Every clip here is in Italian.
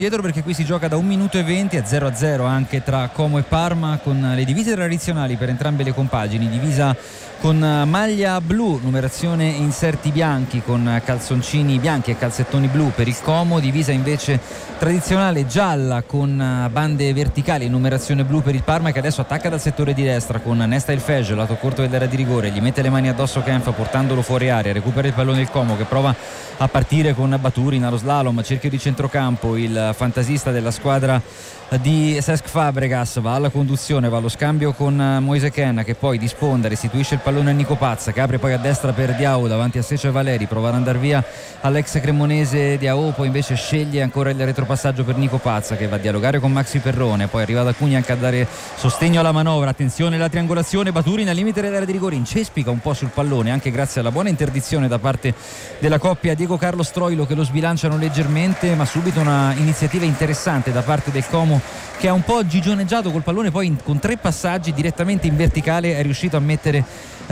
dietro, perché qui si gioca da 1 minuto e 20 a 0-0 anche tra Como e Parma, con le divise tradizionali per entrambe le compagini, divisa con maglia blu, numerazione e inserti bianchi, con calzoncini bianchi e calzettoni blu per il Como, divisa invece tradizionale gialla con bande verticali e numerazione blu per il Parma, che adesso attacca dal settore di destra con Nesta Elfej, lato corto dell'area di rigore, gli mette le mani addosso Kempf portandolo fuori area, recupera il pallone il Como che prova a partire con Baturin allo slalom, cerchio di centrocampo, il fantasista della squadra di Cesc Fabregas va alla conduzione, va allo scambio con Moise Kean, che poi di sponda restituisce il pallone a Nico Pazza, che apre poi a destra per Diao davanti a Seccio e Valeri, prova ad andare via all'ex cremonese Diao, poi invece sceglie ancora il retropassaggio per Nico Pazza, che va a dialogare con Maxi Perrone, poi arriva da Cugna anche a dare sostegno alla manovra. Attenzione la triangolazione, Baturin al limite dell'area di rigore, incespica un po' sul pallone anche grazie alla buona interdizione da parte della coppia Diego Carlos Troilo, che lo sbilanciano leggermente, ma subito una iniziativa interessante da parte del Como, che ha un po' gigioneggiato col pallone, poi con 3 passaggi direttamente in verticale è riuscito a mettere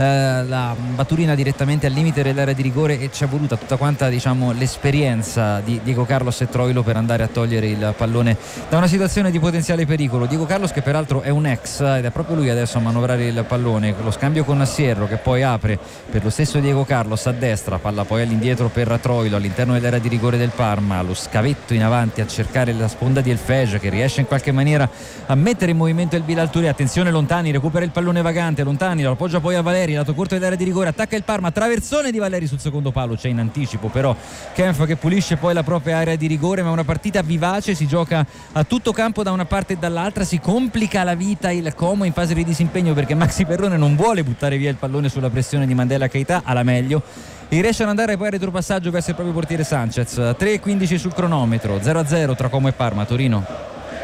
la Baturina direttamente al limite dell'area di rigore, e ci è voluta tutta quanta, diciamo, l'esperienza di Diego Carlos e Troilo per andare a togliere il pallone da una situazione di potenziale pericolo. Diego Carlos, che peraltro è un ex, ed è proprio lui adesso a manovrare il pallone, lo scambio con Sierro, che poi apre per lo stesso Diego Carlos a destra, palla poi all'indietro per Troilo all'interno dell'area di rigore del Parma, lo scavetto in avanti a cercare la sponda di Elfej, che riesce in qualche maniera a mettere in movimento il Bilal Touré. Attenzione Lontani, recupera il pallone vagante, Lontani lo appoggia poi a Valeri, lato corto dell'area di rigore, attacca il Parma, traversone di Valeri sul secondo palo, c'è in anticipo però Kempf che pulisce poi la propria area di rigore, ma una partita vivace, si gioca a tutto campo da una parte e dall'altra, si complica la vita il Como in fase di disimpegno perché Maxi Perrone non vuole buttare via il pallone sulla pressione di Mandela Keita alla meglio, e riesce ad andare poi a retropassaggio verso il proprio portiere Sanchez. 3:15 sul cronometro, 0-0 tra Como e Parma. Torino.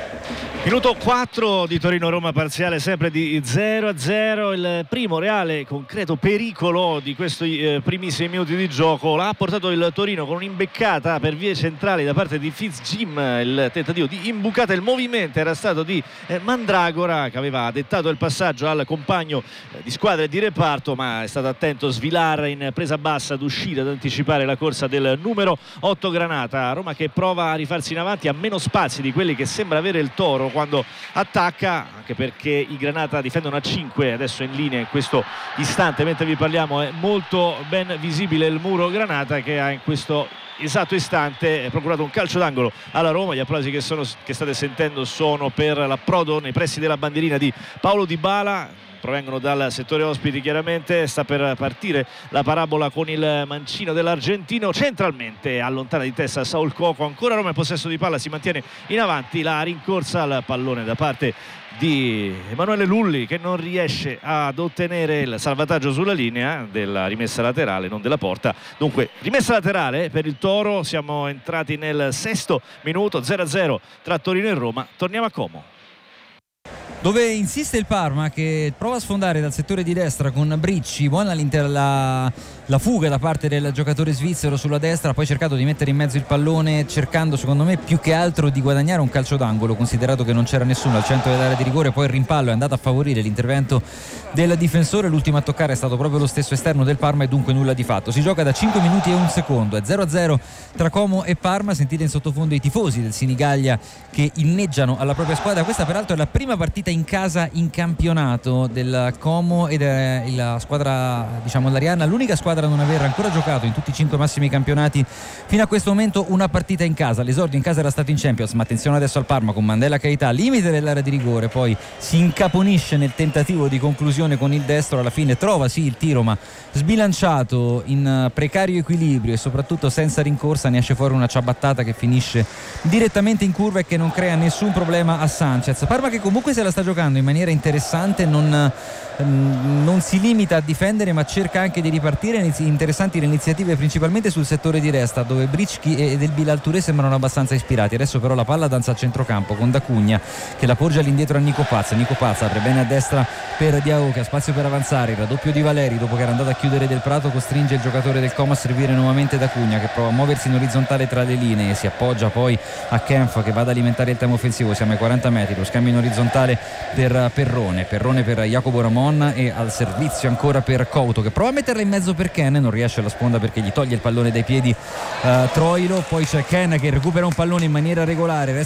Minuto 4 di Torino-Roma, parziale sempre di 0-0. Il primo reale concreto pericolo di questi primissimi minuti di gioco l'ha portato il Torino con un'imbeccata per vie centrali da parte di Fitzjim. Il tentativo di imbucata, il movimento era stato di Mandragora, che aveva dettato il passaggio al compagno di squadra e di reparto, ma è stato attento Svilar in presa bassa ad uscire, ad anticipare la corsa del numero 8 Granata. Roma che prova a rifarsi in avanti, a meno spazi di quelli che sembra avere il Toro quando attacca, anche perché i Granata difendono a 5 adesso in linea in questo istante mentre vi parliamo. È molto ben visibile il muro Granata, che ha in questo esatto istante procurato un calcio d'angolo alla Roma. Gli applausi che state sentendo sono per l'approdo nei pressi della bandierina di Paolo Dybala, provengono dal settore ospiti chiaramente. Sta per partire la parabola con il mancino dell'argentino, centralmente allontana di testa Saul Coco, ancora Roma in possesso di palla, si mantiene in avanti, la rincorsa al pallone da parte di Emanuele Lulli, che non riesce ad ottenere il salvataggio sulla linea della rimessa laterale, non della porta. Dunque rimessa laterale per il Toro. Siamo entrati nel 6° minuto, 0-0 tra Torino e Roma. Torniamo a Como, dove insiste il Parma, che prova a sfondare dal settore di destra con Bricci, buona la fuga da parte del giocatore svizzero sulla destra, poi cercato di mettere in mezzo il pallone, cercando secondo me più che altro di guadagnare un calcio d'angolo, considerato che non c'era nessuno al centro dell'area di rigore. Poi il rimpallo è andato a favorire l'intervento del difensore, l'ultimo a toccare è stato proprio lo stesso esterno del Parma, e dunque nulla di fatto. Si gioca da 5 minuti e 1 secondo, è 0-0 tra Como e Parma. Sentite in sottofondo i tifosi del Sinigallia che inneggiano alla propria squadra. Questa peraltro è la prima partita in casa in campionato del Como, ed è la squadra, diciamo, l'Ariana, l'unica squadra a non aver ancora giocato in tutti i 5 massimi campionati fino a questo momento una partita in casa. L'esordio in casa era stato in Champions, ma attenzione adesso al Parma con Mandela Keita limite dell'area di rigore, poi si incaponisce nel tentativo di conclusione con il destro, alla fine trova sì il tiro, ma sbilanciato, in precario equilibrio e soprattutto senza rincorsa, ne esce fuori una ciabattata che finisce direttamente in curva e che non crea nessun problema a Sanchez. Parma che comunque se la sta giocando in maniera interessante, non si limita a difendere ma cerca anche di ripartire. Interessanti le iniziative principalmente sul settore di destra, dove Bricci e del Bilal Touré sembrano abbastanza ispirati. Adesso però la palla danza a centrocampo con Da Cugna che la porge all'indietro a Nico Pazza apre bene a destra per Diao, che ha spazio per avanzare, il raddoppio di Valeri dopo che era andato a chiudere Del Prato costringe il giocatore del Como a servire nuovamente Da Cugna, che prova a muoversi in orizzontale tra le linee, si appoggia poi a Kempf che va ad alimentare il tempo offensivo. Siamo ai 40 metri, lo scambio in orizzontale per Perrone per Jacopo Ramon, Ramon, e al servizio ancora per Couto, che prova a metterla in mezzo per Ken, non riesce alla sponda perché gli toglie il pallone dai piedi Troilo. Poi c'è Ken che recupera un pallone in maniera regolare,